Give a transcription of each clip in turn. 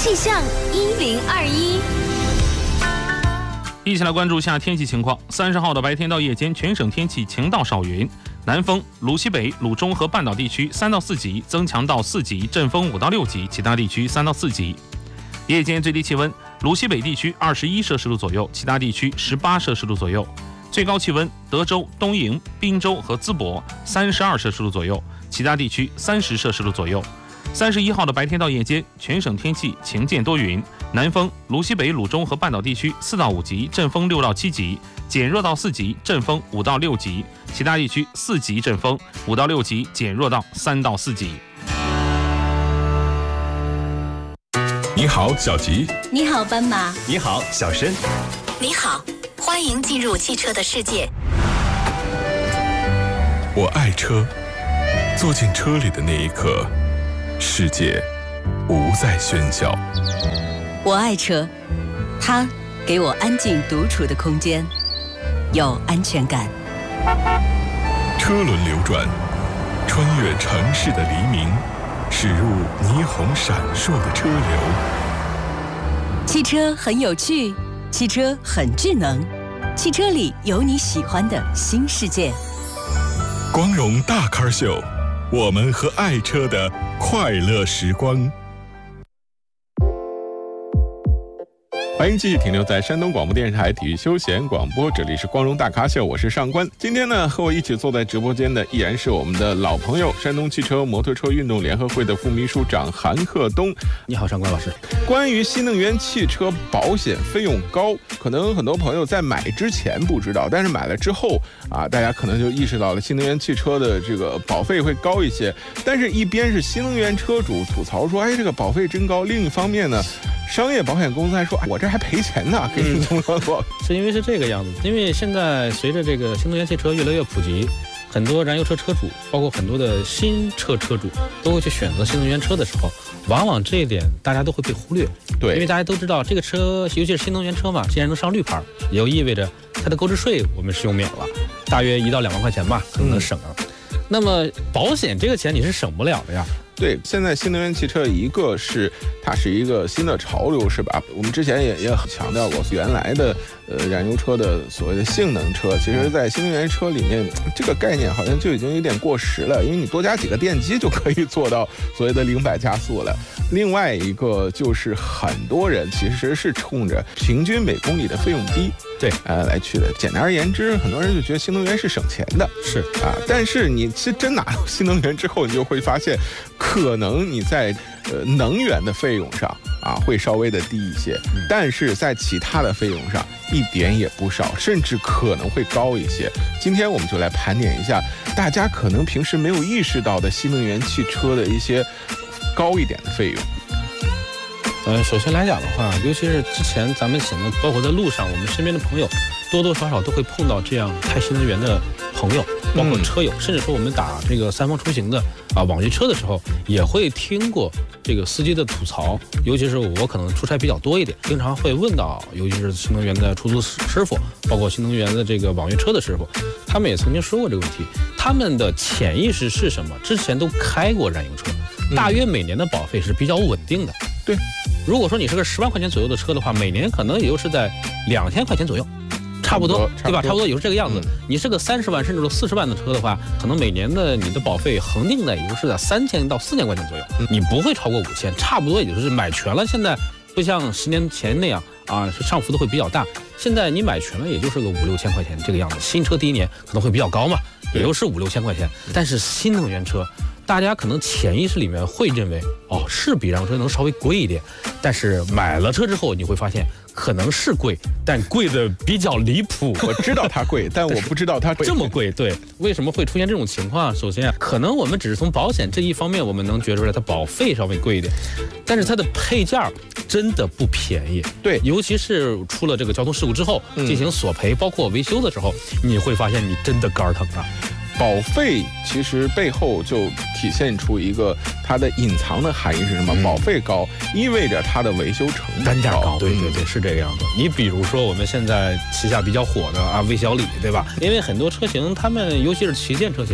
气象1021。 一起来关注下天气情况。30号的白天到夜间，全省天气晴到少云，南风，鲁西北、鲁中和半岛地区3到4级，增强到4级，阵风5到6级，其他地区3到4级。夜间最低气温，鲁西北地区21摄氏度左右，其他地区18摄氏度左右。最高气温，德州、东营、滨州和淄博32摄氏度左右，其他地区30摄氏度左右。31号的白天到夜间，全省天气晴见多云，南风，鲁西北、鲁中和半岛地区4到5级，阵风6到7级，减弱到4级，阵风5到6级，其他地区4级阵风，5到6级减弱到3到4级。 你好，小吉。 你好，斑马。 你好，小申。 你好，欢迎进入汽车的世界。 我爱车，坐进车里的那一刻，世界不再喧嚣。 我爱车，它给我安静独处的空间，有安全感。 车轮流转，穿越城市的黎明，驶入霓虹闪烁的车流。 汽车很有趣，汽车很智能，汽车里有你喜欢的新世界。 光荣大咖秀，我们和爱车的快乐时光。欢迎继续停留在山东广播电视台体育休闲广播，这里是光荣大咖秀，我是上官。今天呢，和我一起坐在直播间的依然是我们的老朋友，山东汽车摩托车运动联合会的副秘书长韩克东。 你好，上官老师。 关于新能源汽车保险费用高，可能很多朋友在买之前不知道，但是买了之后啊，大家可能就意识到了新能源汽车的这个保费会高一些。但是一边是新能源车主吐槽说，哎，这个保费真高，另一方面呢，商业保险公司还说，我这还赔钱呢，给你怎么说？ 是因为是这个样子，因为现在随着这个新能源汽车越来越普及，很多燃油车车主，包括很多的新车车主，都会去选择新能源车的时候，往往这一点大家都会被忽略。 对， 因为大家都知道这个车，尤其是新能源车嘛，既然能上绿牌，也就意味着它的购置税我们是用免了，大约1到2万块钱吧，可能能省了。那么保险这个钱你是省不了的呀。 对，现在新能源汽车一个是它是一个新的潮流，是吧？我们之前也很强调过，原来的燃油车的所谓的性能车，其实在新能源车里面这个概念好像就已经有点过时了，因为你多加几个电机就可以做到所谓的0、100加速了。另外一个就是很多人其实是冲着平均每公里的费用低， 对， 来去的。简单而言之，很多人就觉得新能源是省钱的， 是啊，但是你其实真拿到新能源之后，你就会发现，可能你在能源的费用上啊会稍微的低一些，但是在其他的费用上一点也不少，甚至可能会高一些。今天我们就来盘点一下大家可能平时没有意识到的新能源汽车的一些高一点的费用。 首先来讲的话，尤其是之前咱们显得包括在路上，我们身边的朋友多多少少都会碰到这样开新能源的朋友，包括车友，甚至说我们打这个3方出行的网约车的时候，也会听过这个司机的吐槽。尤其是我可能出差比较多一点，经常会问到，尤其是新能源的出租师傅，包括新能源的这个网约车的师傅，他们也曾经说过这个问题。他们的潜意识是什么？之前都开过燃油车，大约每年的保费是比较稳定的。 对， 如果说你是个10万块钱左右的车的话，每年可能也就是在2000块钱左右，差不多，对吧？差不多也是这个样子。你是个30万甚至40万的车的话，可能每年的你的保费恒定的也就是在3000到4000块钱左右，你不会超过5000，差不多也就是买全了。现在不像10年前那样啊，上浮的会比较大。现在你买全了也就是个5、6千块钱这个样子。新车第一年可能会比较高嘛，也就是5、6千块钱。但是新能源车，大家可能潜意识里面会认为，是比燃油车能稍微贵一点，但是买了车之后你会发现，可能是贵，但贵的比较离谱。 我知道它贵，但我不知道它这么贵。对，为什么会出现这种情况？首先可能我们只是从保险这一方面，我们能觉出来它保费稍微贵一点，但是它的配件真的不便宜。 对， 尤其是出了这个交通事故之后，进行索赔，包括维修的时候，你会发现你真的肝疼啊。 保费其实背后就体现出一个它的隐藏的含义是什么？保费高意味着它的维修成本单价高。对对对，是这个样子。你比如说我们现在旗下比较火的魏小李，对吧？因为很多车型他们尤其是旗舰车型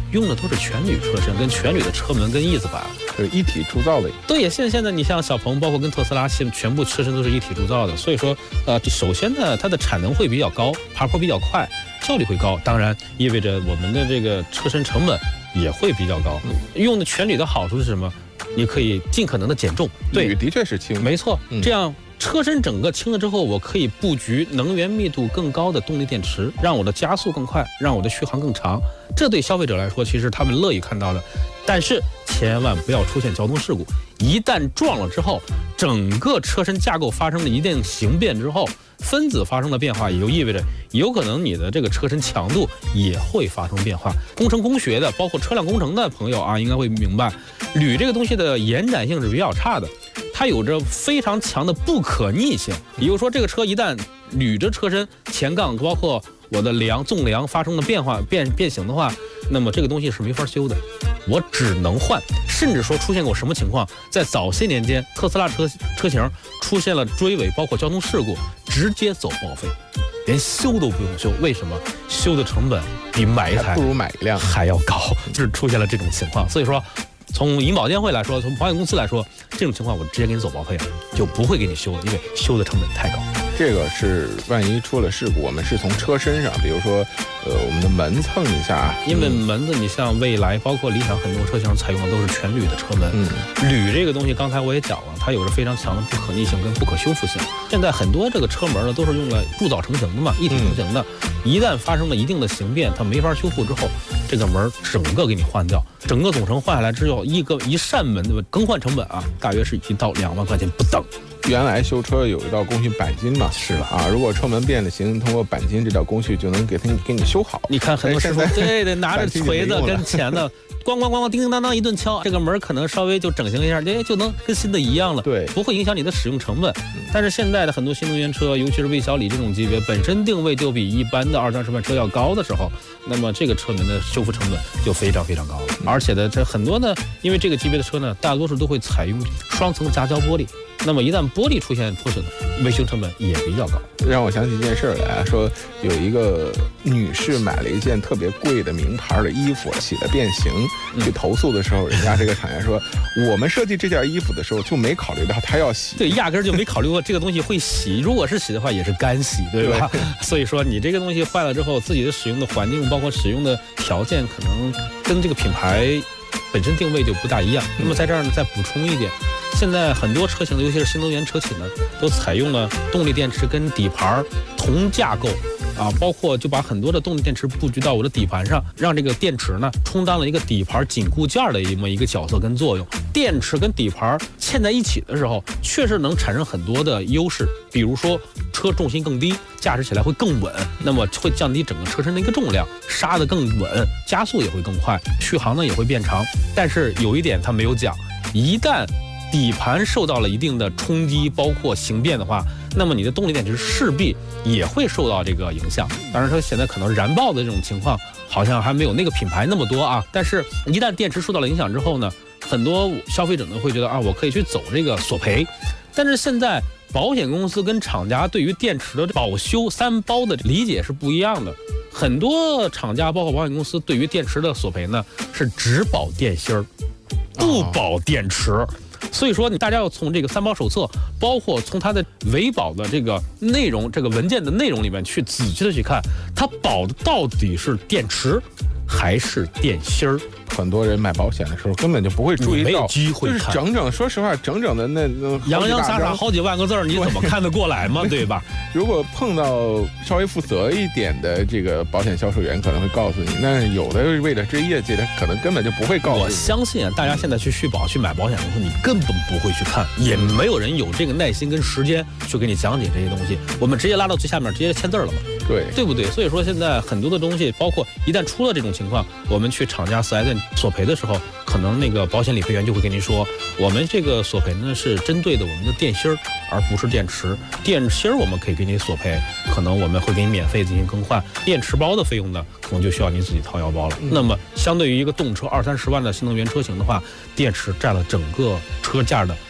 用的都是全铝车身跟全铝的车门跟翼子板， 就是一体铸造的。 对，现在你像小鹏，包括跟特斯拉，全部车身都是一体铸造的。所以说，首先呢，它的产能会比较高，爬坡比较快，效率会高，当然意味着我们的这个车身成本也会比较高。用的全铝的好处是什么？你可以尽可能的减重。对， 铝的确是轻， 没错，这样。车身整个轻了之后，我可以布局能源密度更高的动力电池，让我的加速更快，让我的续航更长。这对消费者来说，其实他们乐意看到的。但是千万不要出现交通事故，一旦撞了之后，整个车身架构发生了一定形变之后，分子发生了变化，也就意味着有可能你的这个车身强度也会发生变化。工程工学的，包括车辆工程的朋友啊，应该会明白，铝这个东西的延展性是比较差的。它有着非常强的不可逆性，也就是说，这个车一旦铝着车身前杠，包括我的纵梁发生了变化变形的话，那么这个东西是没法修的，我只能换。甚至说出现过什么情况，在早些年间，特斯拉车型出现了追尾，包括交通事故，直接走报废，连修都不用修。为什么？修的成本比买一台不如买一辆还要高，就是出现了这种情况。所以说，从银保监会来说，从保险公司来说，这种情况我直接给你走报废了，就不会给你修了，因为修的成本太高。 这个是万一出了事故，我们是从车身上，比如说，我们的门蹭一下， 因为门子，你像蔚来，包括理想，很多车型采用的都是全铝的车门。铝这个东西，刚才我也讲了，它有着非常强的不可逆性跟不可修复性。现在很多这个车门呢，都是用来铸造成型的嘛，一体成型的。一旦发生了一定的形变，它没法修复之后，这个门整个给你换掉，整个总成换下来之后，一扇门的更换成本啊，大约是1到2万块钱不等。 原来修车有一道工序钣金嘛， 是了啊，如果车门变了形，通过钣金这道工序就能给你修好。 你看很多师傅对拿着锤子跟钳子，咣咣咣叮叮当当一顿敲，这个门可能稍微就整形一下，就能跟新的一样了， 对， 不会影响你的使用成本。但是现在的很多新能源车，尤其是魏小李这种级别，本身定位就比一般的20-30万车要高的时候，那么这个车门的修复成本就非常非常高了。而且呢，这很多呢，因为这个级别的车呢，大多数都会采用双层夹胶玻璃。那么一旦玻璃出现破损，维修成本也比较高。 让我想起一件事来，说有一个女士买了一件特别贵的名牌的衣服，洗了变形，去投诉的时候，人家这个厂家说，我们设计这件衣服的时候就没考虑到它要洗， 对，压根就没考虑过这个东西会洗。如果是洗的话，也是干洗，对吧？所以说你这个东西坏了之后，自己的使用的环境，包括使用的条件，可能跟这个品牌本身定位就不大一样。那么在这儿呢，再补充一点。现在很多车型，尤其是新能源车企呢，都采用了动力电池跟底盘同架构啊，包括就把很多的动力电池布局到我的底盘上，让这个电池呢充当了一个底盘紧固件的这么一个角色跟作用。电池跟底盘嵌在一起的时候，确实能产生很多的优势，比如说车重心更低，驾驶起来会更稳，那么会降低整个车身的一个重量，刹得更稳，加速也会更快，续航呢也会变长。但是有一点它没有讲，一旦底盘受到了一定的冲击，包括形变的话，那么你的动力电池势必也会受到这个影响。当然说现在可能燃爆的这种情况好像还没有那个品牌那么多啊，但是一旦电池受到了影响之后呢，很多消费者呢会觉得啊，我可以去走这个索赔。但是现在保险公司跟厂家对于电池的保修3包的理解是不一样的。很多厂家包括保险公司对于电池的索赔呢是只保电芯儿，不保电池。所以说，大家要从这个3包手册，包括从它的维保的这个内容、这个文件的内容里面去仔细的去看，它保的到底是电池还是电芯儿。 很多人买保险的时候根本就不会注意到， 没有机会看， 就是说实话，整的那洋洋洒洒好几万个字儿，你怎么看得过来嘛？对吧？ 如果碰到稍微负责一点的这个保险销售员，可能会告诉你，那有的为了追业绩的，可能根本就不会告诉你。 我相信啊，大家现在去续保、去买保险公司，你根本不会去看，也没有人有这个耐心跟时间去给你讲解这些东西。我们直接拉到最下面，直接签字了嘛？对不对？所以说现在很多的东西，包括一旦出了这种情况，我们去厂家4S店索赔的时候，可能那个保险理赔员就会跟您说，我们这个索赔呢是针对的我们的电芯儿，而不是电池。电芯儿我们可以给你索赔，可能我们会给你免费进行更换。电池包的费用呢，可能就需要你自己掏腰包了。那么相对于一个动车20-30万的新能源车型的话，电池占了整个车价的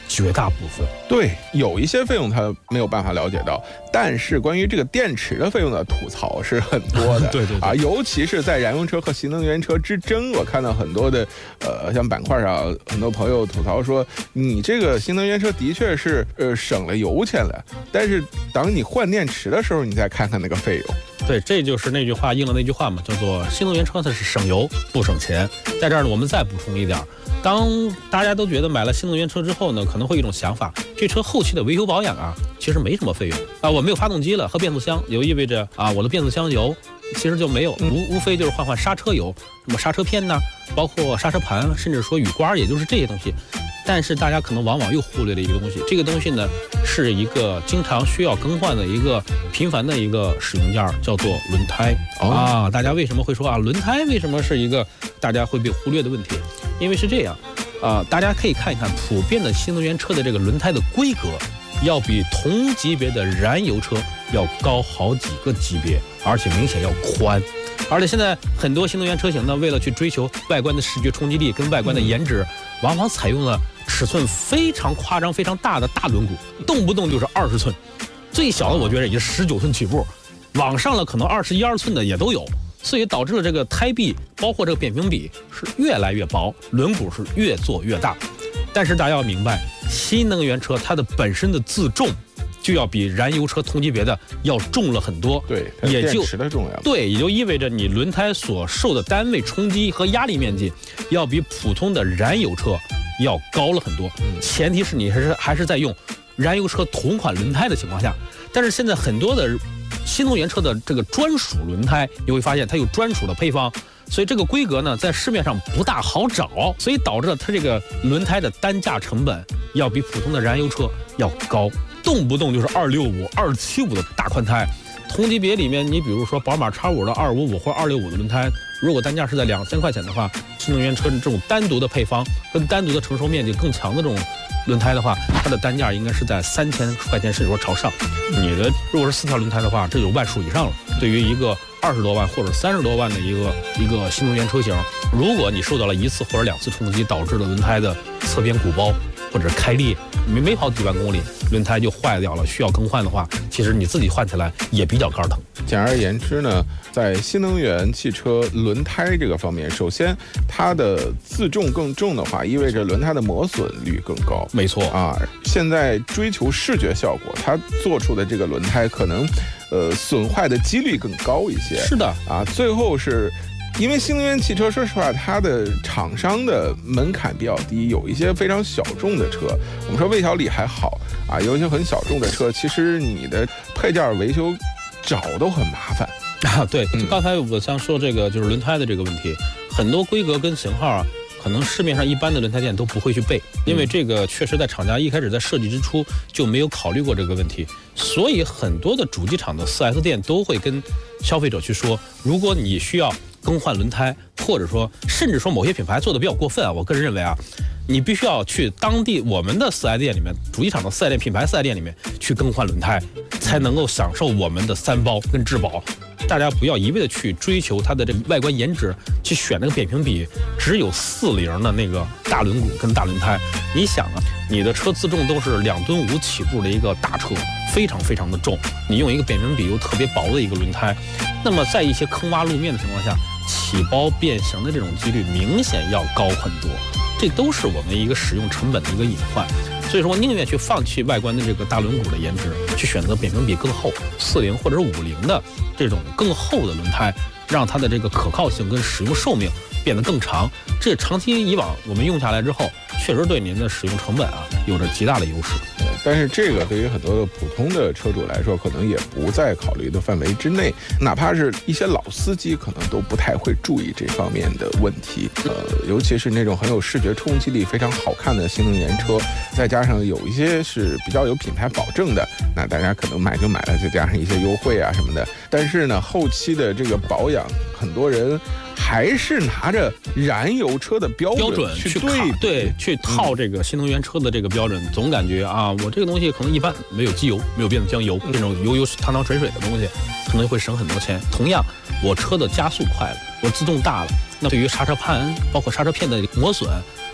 绝大部分。 对，有一些费用他没有办法了解到，但是关于这个电池的费用的吐槽是很多的。 对啊， 尤其是在燃油车和新能源车之争，我看到很多的像板块上很多朋友吐槽说，你这个新能源车的确是省了油钱了，但是当你换电池的时候，你再看看那个费用。 对，这就是那句话应了那句话嘛，叫做新能源车它是省油不省钱。在这儿呢，我们再补充一点，当大家都觉得买了新能源车之后呢，可能会有一种想法，这车后期的维修保养啊，其实没什么费用啊，我没有发动机了和变速箱，就意味着啊，我的变速箱油其实就没有，无非就是换刹车油，什么刹车片呐，包括刹车盘，甚至说雨刮，也就是这些东西。但是大家可能往往又忽略了一个东西，这个东西呢是一个经常需要更换的一个频繁的一个使用件，叫做轮胎啊。大家为什么会说啊，轮胎为什么是一个大家会被忽略的问题？因为是这样大家可以看一看普遍的新能源车的这个轮胎的规格，要比同级别的燃油车要高好几个级别，而且明显要宽。而且现在很多新能源车型呢，为了去追求外观的视觉冲击力跟外观的颜值，往往采用了尺寸非常夸张、非常大的大轮毂，动不动就是20寸，最小的我觉得也是19寸起步，往上了可能21、22寸的也都有，所以导致了这个胎壁包括这个扁平比是越来越薄，轮毂是越做越大。但是大家要明白，新能源车它的本身的自重就要比燃油车同级别的要重了很多， 对， 也就电池的重量， 对，也就意味着你轮胎所受的单位冲击和压力面积要比普通的燃油车要高了很多。前提是你还是在用燃油车同款轮胎的情况下，但是现在很多的新能源车的这个专属轮胎，你会发现它有专属的配方。所以这个规格呢，在市面上不大好找，所以导致了它这个轮胎的单价成本要比普通的燃油车要高，动不动就是265、275的大宽胎。同级别里面，你比如说宝马 X5 的255或265的轮胎，如果单价是在2000块钱的话，新能源车这种单独的配方跟单独的承受面积更强的这种轮胎的话，它的单价应该是在3000块钱甚至说朝上。你的如果是4条轮胎的话，这有万数以上了。对于一个20多万或者30多万的一个新能源车型，如果你受到了1次或者2次冲击，导致了轮胎的侧边鼓包或者开裂，没跑几万公里，轮胎就坏掉了，需要更换的话，其实你自己换起来也比较肝疼。 简而言之呢，在新能源汽车轮胎这个方面，首先它的自重更重的话，意味着轮胎的磨损率更高。 没错啊，现在追求视觉效果，它做出的这个轮胎可能损坏的几率更高一些。 是的啊，最后是因为新能源汽车，说实话，它的厂商的门槛比较低，有一些非常小众的车，我们说魏小李还好啊，有一些很小众的车，其实你的配件维修找都很麻烦啊。对，就刚才我想说这个就是轮胎的这个问题，很多规格跟型号啊，可能市面上一般的轮胎店都不会去备，因为这个确实在厂家一开始在设计之初就没有考虑过这个问题，所以很多的主机厂的 4S 店都会跟消费者去说，如果你需要更换轮胎，或者说甚至说某些品牌做的比较过分啊，我个人认为啊，你必须要去当地我们的4S店里面，主机厂的4S店、品牌4S店里面去更换轮胎，才能够享受我们的3包跟质保。大家不要一味的去追求它的这个外观颜值，去选那个扁平比只有40的那个大轮毂跟大轮胎。你想啊，你的车自重都是2.5吨起步的一个大车，非常非常的重，你用一个扁平比又特别薄的一个轮胎，那么在一些坑洼路面的情况下，起包变形的这种几率明显要高很多，这都是我们一个使用成本的一个隐患。所以说我宁愿去放弃外观的这个大轮毂的颜值，去选择扁平比更厚40或者是50的这种更厚的轮胎，让它的这个可靠性跟使用寿命变得更长。这长期以往我们用下来之后，确实对您的使用成本啊有着极大的优势。 但是这个对于很多的普通的车主来说，可能也不在考虑的范围之内，哪怕是一些老司机，可能都不太会注意这方面的问题。尤其是那种很有视觉冲击力、非常好看的新能源车，再加上有一些是比较有品牌保证的，那大家可能买就买了，再加上一些优惠啊什么的。但是呢，后期的这个保养，很多人还是拿着燃油车的标准去套这个新能源车的这个标准，总感觉啊，我这个东西可能一般，没有机油，没有变速箱油，这种油汤汤水水的东西，可能会省很多钱。同样，我车的加速快了，我自动大了，那对于刹车盘包括刹车片的磨损，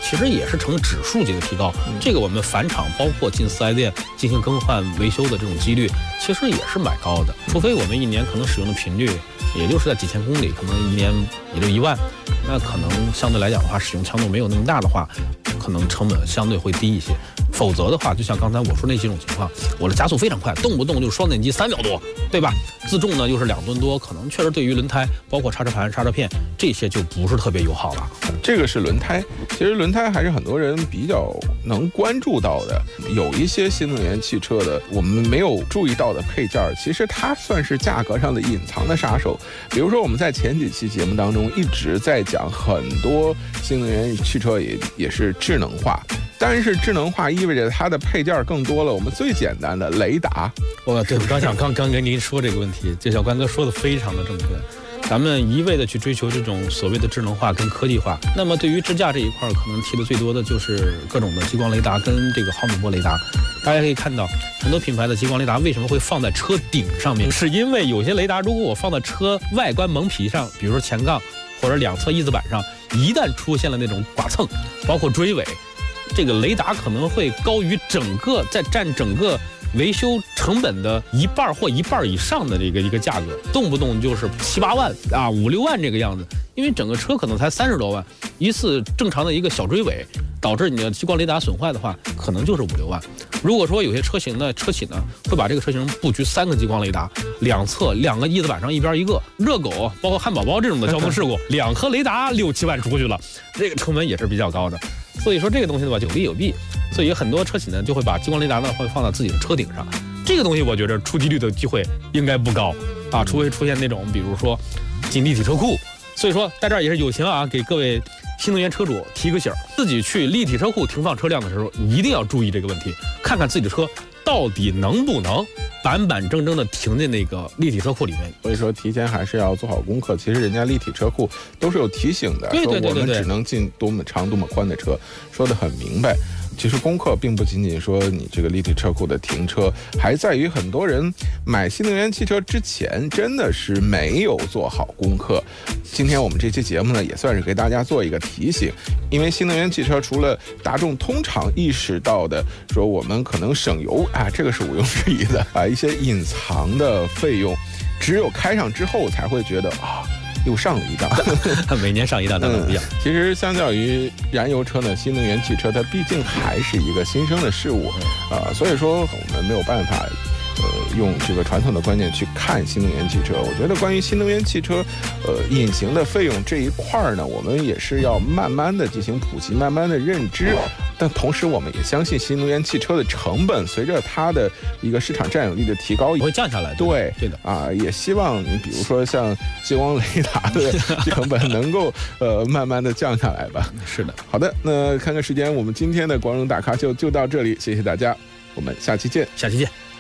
其实也是呈指数级的提高。这个我们返厂包括进4S店进行更换维修的这种几率，其实也是蛮高的。除非我们一年可能使用的频率也就是在几千公里，可能一年也就1万，那可能相对来讲的话，使用强度没有那么大的话，可能成本相对会低一些。否则的话，就像刚才我说那几种情况，我的加速非常快，动不动就双电机3秒多，对吧？自重呢又是2吨多，可能确实对于轮胎，包括刹车盘、刹车片这些就不是特别友好了。 这个是轮胎，其实轮胎还是很多人比较能关注到的。有一些新能源汽车的我们没有注意到的配件，其实它算是价格上的隐藏的杀手。比如说我们在前几期节目当中一直在讲，很多新能源汽车也是智能化。但是智能化意味着它的配件更多了。我们最简单的雷达， 对，我刚跟您说这个问题，这小关哥说的非常的正确。咱们一味的去追求这种所谓的智能化跟科技化，那么对于支架这一块，可能提的最多的就是各种的激光雷达跟这个毫米波雷达。大家可以看到，很多品牌的激光雷达为什么会放在车顶上面，是因为有些雷达如果我放在车外观蒙皮上，比如说前杠或者两侧翼子板上，一旦出现了那种剐蹭，包括追尾，这个雷达可能会高于占整个维修成本的1半或1半以上的一个价格，动不动就是7、8万啊，5、6万这个样子。因为整个车可能才30多万，一次正常的一个小追尾，导致你的激光雷达损坏的话，可能就是5、6万。如果说有些车企呢会把这个车型布局3个激光雷达，两侧2个翼子板上一边1个，热狗包括汉堡包这种的交通事故，2颗雷达6、7万出去了，这个成本也是比较高的。所以说这个东西的话有利有弊，所以很多车企呢就会把激光雷达呢会放到自己的车顶上。这个东西我觉得出击率的机会应该不高啊，除非出现那种比如说进立体车库。所以说在这儿也是友情啊，给各位新能源车主提个醒，自己去立体车库停放车辆的时候一定要注意这个问题，看看自己的车到底能不能板板正正的停在那个立体车库里面。 所以说提前还是要做好功课。其实人家立体车库都是有提醒的，说我们只能进多么长多么宽的车，说得很明白。其实功课并不仅仅说你这个立体车库的停车，还在于很多人买新能源汽车之前真的是没有做好功课。今天我们这期节目呢，也算是给大家做一个提醒，因为新能源汽车除了大众通常意识到的说我们可能省油啊，这个是毋庸置疑的啊，一些隐藏的费用，只有开上之后才会觉得啊，又上了一档每年上一档，当然不一样。 其实相较于燃油车呢，新能源汽车它毕竟还是一个新生的事物所以说我们没有办法用这个传统的观念去看新能源汽车。我觉得关于新能源汽车隐形的费用这一块呢，我们也是要慢慢的进行普及，慢慢的认知。但同时我们也相信新能源汽车的成本随着它的一个市场占有率的提高会降下来。 对的啊，也希望你比如说像激光雷达的成本能够慢慢的降下来吧。 是的。 好的，那看看时间，我们今天的光荣打卡就到这里，谢谢大家，我们下期见。 下期见。